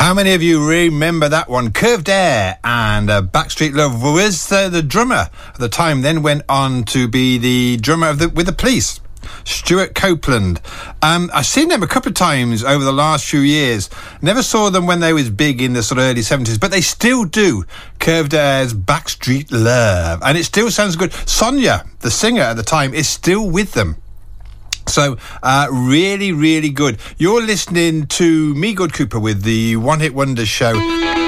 How many of you remember that one? Curved Air and Backstreet Love was the drummer at the time, then went on to be the drummer with the Police, Stuart Copeland. I've seen them a couple of times over the last few years. Never saw them when they was big in the sort of early 70s, but they still do Curved Air's Backstreet Love, and it still sounds good. Sonia, the singer at the time, is still with them. So, really, really good. You're listening to me, Good Cooper, with the One Hit Wonders show.